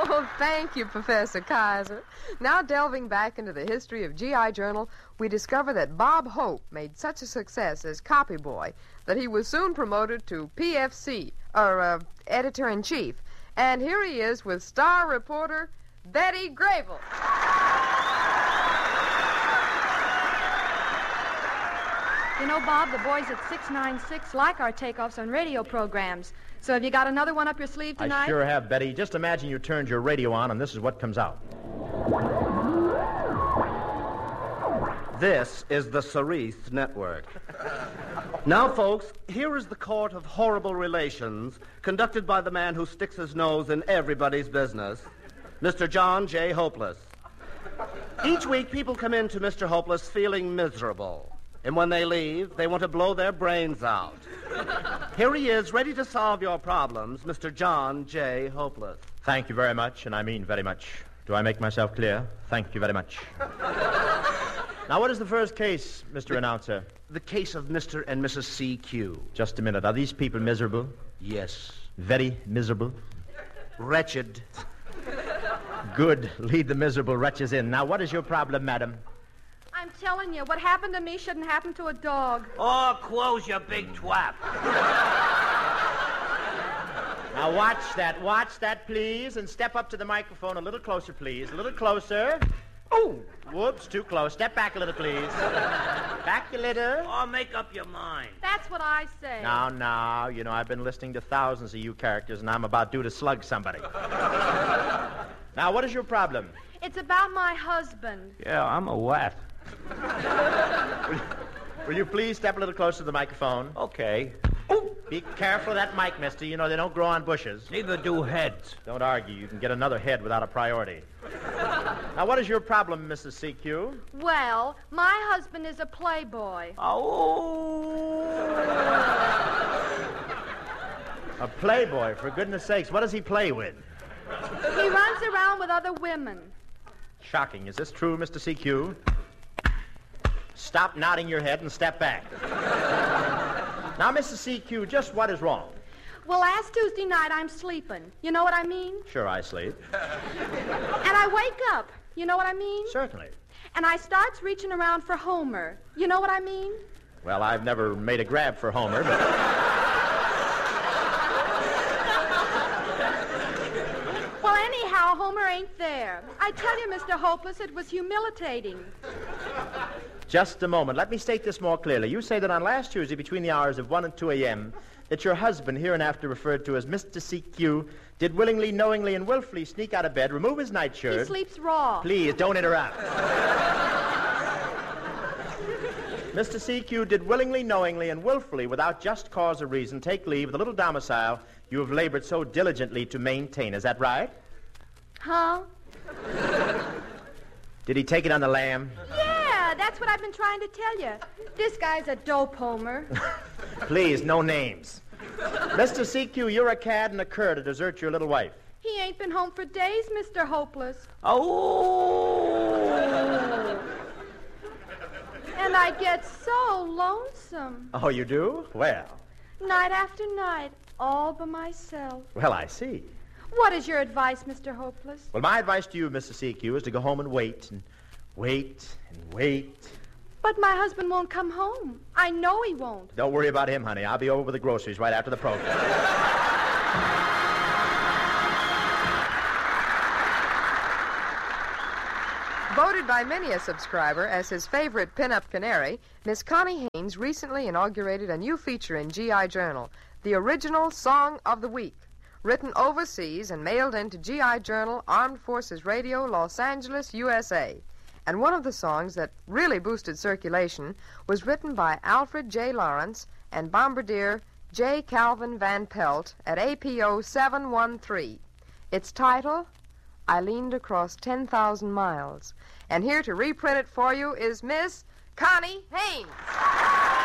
Oh, thank you, Professor Kaiser. Now, delving back into the history of G.I. Journal, we discover that Bob Hope made such a success as copy boy that he was soon promoted to PFC, or editor-in-chief. And here he is with star reporter Betty Grable. You know, Bob, the boys at 696 like our takeoffs on radio programs. So have you got another one up your sleeve tonight? I sure have, Betty. Just imagine you turned your radio on and this is what comes out. This is the Cerise Network. Now, folks, here is the court of horrible relations conducted by the man who sticks his nose in everybody's business, Mr. John J. Hopeless. Each week, people come in to Mr. Hopeless feeling miserable. And when they leave, they want to blow their brains out. Here he is, ready to solve your problems, Mr. John J. Hopeless. Thank you very much, and I mean very much. Do I make myself clear? Thank you very much. Now, what is the first case, Mr. Announcer? The case of Mr. and Mrs. C.Q. Just a minute. Are these people miserable? Yes. Very miserable? Wretched. Good. Lead the miserable wretches in. Now, what is your problem, madam? I'm telling you, what happened to me shouldn't happen to a dog. Oh, close your big twat. Now, watch that, please, and step up to the microphone a little closer, please. A little closer. Oh, whoops, too close. Step back a little, please. Back a little. Oh, make up your mind. That's what I say. Now, you know, I've been listening to thousands of you characters, and I'm about due to slug somebody. Now, what is your problem? It's about my husband. Yeah, I'm a what? Will you please step a little closer to the microphone? Okay. Oh, be careful of that mic, mister. You know, they don't grow on bushes. Neither do heads. Don't argue. You can get another head without a priority. Now, what is your problem, Mrs. C.Q.? Well, my husband is a playboy. Oh. A playboy, for goodness sakes. What does he play with? He runs around with other women. Shocking. Is this true, Mr. C.Q.? Stop nodding your head and step back. Now, Mrs. C.Q., just what is wrong? Well, last Tuesday night, I'm sleeping. You know what I mean? Sure, I sleep. And I wake up. You know what I mean? Certainly. And I starts reaching around for Homer. You know what I mean? Well, I've never made a grab for Homer, but... Well, anyhow, Homer ain't there. I tell you, Mr. Hopeless, it was humiliating. Just a moment. Let me state this more clearly. You say that on last Tuesday, between the hours of 1 and 2 a.m., that your husband, hereinafter referred to as Mr. C.Q., did willingly, knowingly, and willfully sneak out of bed, remove his nightshirt... He sleeps raw. Please, don't interrupt. Mr. C.Q. did willingly, knowingly, and willfully, without just cause or reason, take leave of the little domicile you have labored so diligently to maintain. Is that right? Huh? Did he take it on the lam? Yeah, that's what I've been trying to tell you. This guy's a dope, Homer. Please, no names. Mr. C.Q., you're a cad and a cur to desert your little wife. He ain't been home for days, Mr. Hopeless. Oh. And I get so lonesome. Oh, you do? Well. Night after night, all by myself. Well, I see. What is your advice, Mr. Hopeless? Well, my advice to you, Mr. C.Q., is to go home and wait and wait and wait. But my husband won't come home. I know he won't. Don't worry about him, honey. I'll be over with the groceries right after the program. Voted by many a subscriber as his favorite pin-up canary, Miss Connie Haynes recently inaugurated a new feature in G.I. Journal, the original Song of the Week, written overseas and mailed into G.I. Journal, Armed Forces Radio, Los Angeles, USA. And one of the songs that really boosted circulation was written by Alfred J. Lawrence and Bombardier J. Calvin Van Pelt at APO 713. Its title, I Leaned Across 10,000 Miles. And here to reprint it for you is Miss Connie Haynes.